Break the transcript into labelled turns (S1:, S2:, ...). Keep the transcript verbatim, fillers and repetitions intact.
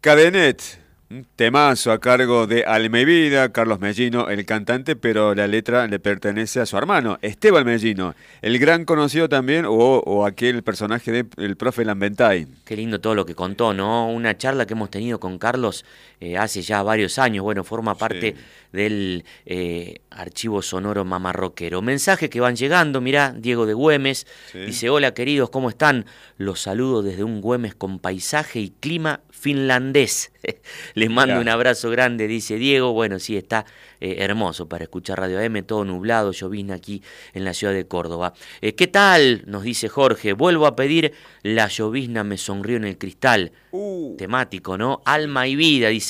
S1: Cadenet, un temazo a cargo de Alma y Vida, Carlos Mellino, el cantante, pero la letra le pertenece a su hermano, Esteban Mellino, el gran conocido también, o, o aquel personaje del de, profe Lambentay.
S2: Qué lindo todo lo que contó, ¿no? Una charla que hemos tenido con Carlos eh, hace ya varios años, bueno, forma parte sí. del eh, archivo sonoro mamarroquero. Mensajes que van llegando, mirá, Diego de Güemes, sí. dice, hola queridos, ¿cómo están? Los saludo desde un Güemes con paisaje y clima finlandés. Les mando mirá. un abrazo grande, dice Diego. Bueno, sí, está eh, hermoso para escuchar Radio A M, todo nublado, llovizna aquí en la ciudad de Córdoba. Eh, ¿Qué tal? Nos dice Jorge, vuelvo a pedir La llovizna me sonrió en el cristal. Uh. Temático, ¿no? Alma y Vida, dice